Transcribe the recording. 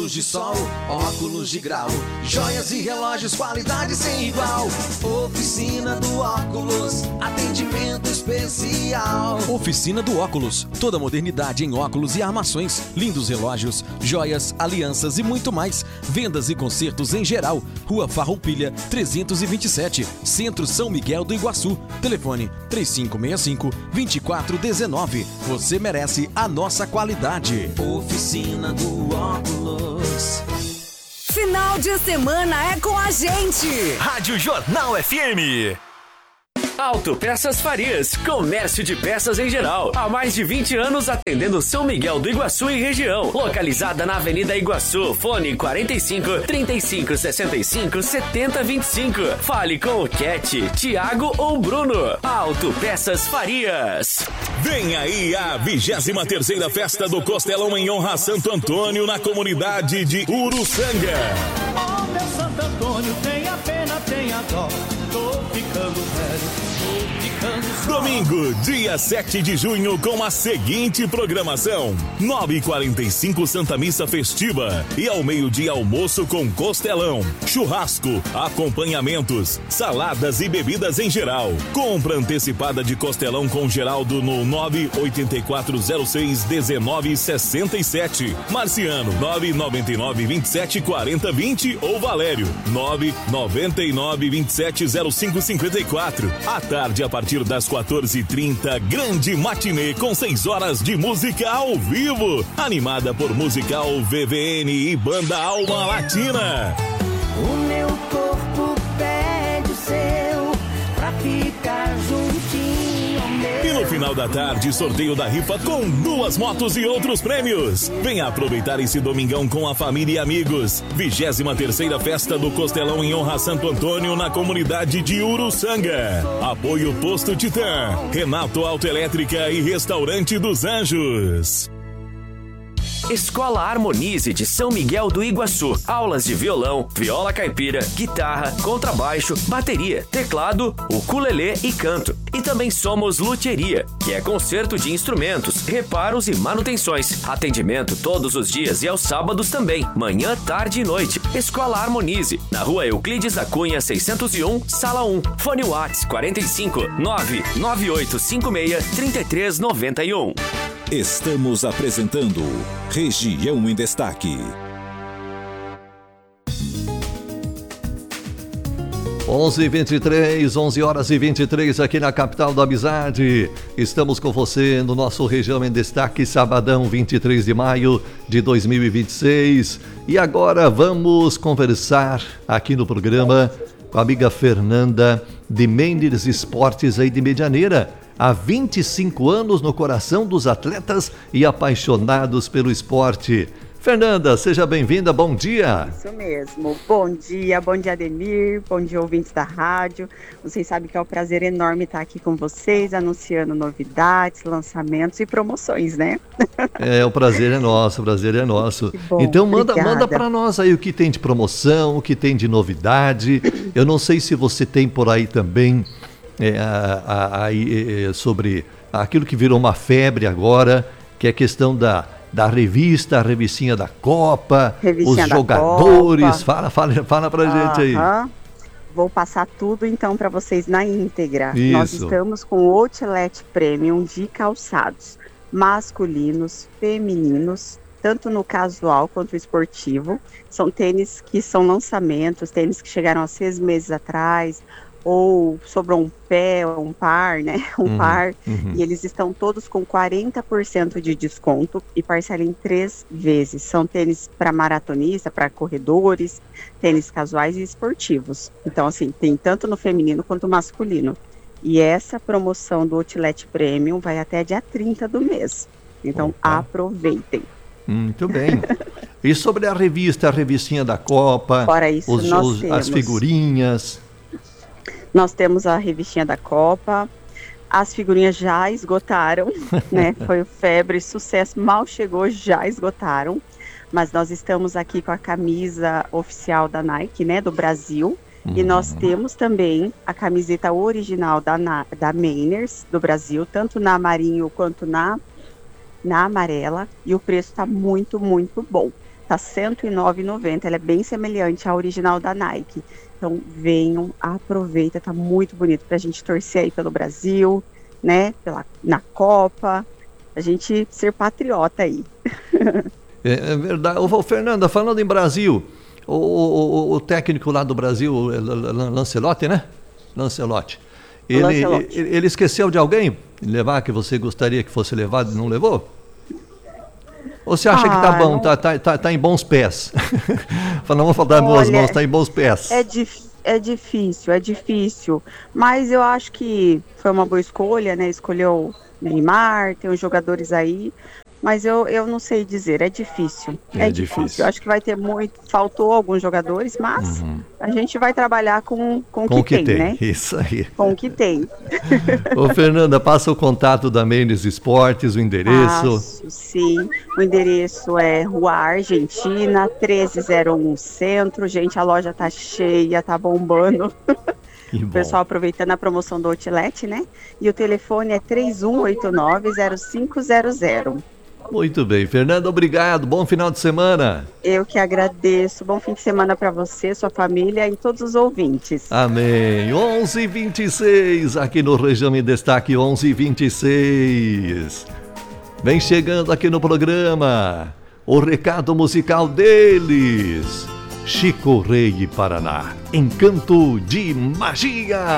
óculos de sol, óculos de grau, joias e relógios, qualidade sem igual. Oficina do Óculos, atendimento especial. Oficina do Óculos, toda modernidade em óculos e armações, lindos relógios, joias, alianças e muito mais. Vendas e consertos em geral. Rua Farroupilha, 327, Centro São Miguel do Iguaçu. Telefone 3565-2419. Você merece a nossa qualidade. Oficina do Óculos. Final de semana é com a gente. Rádio Jornal FM. Autopeças Farias, comércio de peças em geral. Há mais de 20 anos atendendo São Miguel do Iguaçu e região. Localizada na Avenida Iguaçu. Fone 45 35 65 70 25. Fale com o Cat, Tiago ou Bruno. Autopeças Farias. Vem aí a 23ª Festa do Costelão em honra a Santo Antônio na comunidade de Uruçanga. Oh, meu Santo Antônio, tenha pena, tenha dó. Tô ficando velho, tô ficando só. Domingo, dia 7 de junho, com a seguinte programação: 9h45 Santa Missa Festiva e ao meio-dia almoço com costelão, churrasco, acompanhamentos, saladas e bebidas em geral. Compra antecipada de costelão com Geraldo no 984061967, Marciano 999274020 ou Valério 999270554. À tarde, a partir das 14h30, grande matinê com 6 horas de música ao vivo, animada por Musical VVN e Banda Alma Latina. O meu corpo pede o seu pra ficar juntinho ao meu. E no final da tarde, sorteio da rifa com 2 motos e outros prêmios. Venha aproveitar esse domingão com a família e amigos. 23ª Festa do Costelão em honra a Santo Antônio na comunidade de Uruçanga. Apoio Posto Titã, Renato Autoelétrica e Restaurante dos Anjos. Escola Harmonize de São Miguel do Iguaçu. Aulas de violão, viola caipira, guitarra, contrabaixo, bateria, teclado, ukulele e canto. E também somos luthieria, que é conserto de instrumentos, reparos e manutenções. Atendimento todos os dias e aos sábados também, manhã, tarde e noite. Escola Harmonize, na rua Euclides da Cunha 601, sala 1. Fone Whats 45 99856 3391. Estamos apresentando Região em Destaque. 11h23, 11h23 aqui na capital da amizade. Estamos com você no nosso Região em Destaque, sabadão 23 de maio de 2026. E agora vamos conversar aqui no programa com a amiga Fernanda de Mendes Esportes aí de Medianeira. Há 25 anos no coração dos atletas e apaixonados pelo esporte. Fernanda, seja bem-vinda, bom dia. Isso mesmo, bom dia Ademir, bom dia ouvintes da rádio. Vocês sabem que é um prazer enorme estar aqui com vocês, anunciando novidades, lançamentos e promoções, né? O prazer é nosso, o prazer é nosso. Bom, então manda para nós aí o que tem de promoção, o que tem de novidade. Eu não sei se você tem por aí também sobre aquilo que virou uma febre agora, que é a questão da revista, a revistinha da Copa, revistinha os da jogadores. Copa. Fala pra gente aí. Vou passar tudo então para vocês na íntegra. Isso. Nós estamos com o Outlet Premium de calçados masculinos, femininos, tanto no casual quanto no esportivo. São tênis que são lançamentos, tênis que chegaram há 6 meses atrás, ou sobrou um par, né? Par, e eles estão todos com 40% de desconto e parcela em 3 vezes. São tênis para maratonista, para corredores, tênis casuais e esportivos. Então, assim, tem tanto no feminino quanto no masculino. E essa promoção do Outlet Premium vai até dia 30 do mês. Então, aproveitem. Muito bem. E sobre a revistinha da Copa, fora isso, as figurinhas... Nós temos a revistinha da Copa, as figurinhas já esgotaram, né? Foi febre, sucesso, mal chegou, já esgotaram. Mas nós estamos aqui com a camisa oficial da Nike, né? Do Brasil. E nós temos também a camiseta original da Mainers, do Brasil, tanto na amarinho quanto na amarela. E o preço está muito, muito bom. tá R$ 109,90. Ela é bem semelhante à original da Nike. Então venham, aproveita, tá muito bonito pra gente torcer aí pelo Brasil, né? Na Copa, a gente ser patriota aí. É verdade. Ô, Fernanda, falando em Brasil, o técnico lá do Brasil, Lancelotti, né? Lancelotti. Ele esqueceu de alguém levar que você gostaria que fosse levado e não levou? Ou você acha que tá bom, não... tá em bons pés? Não vou falar boas mãos, tá em bons pés. É difícil. Mas eu acho que foi uma boa escolha, né? Escolheu Neymar, tem os jogadores aí. Mas eu não sei dizer, é difícil. É difícil. Eu acho que vai ter faltou alguns jogadores, mas a gente vai trabalhar com o que tem, né? Isso aí. Com o que tem. Ô, Fernanda, passa o contato da Mendes Esportes, o endereço. Passo, sim. O endereço é Rua Argentina, 1301 Centro. Gente, a loja tá cheia, tá bombando. O pessoal aproveitando a promoção do Outlet, né? E o telefone é 3189-0500. Muito bem, Fernanda, obrigado. Bom final de semana. Eu que agradeço. Bom fim de semana para você, sua família e todos os ouvintes. Amém. 11h26, aqui no Região em Destaque, 11h26. Vem chegando aqui no programa o recado musical deles. Chico Rei e Paraná, Encanto de Magia.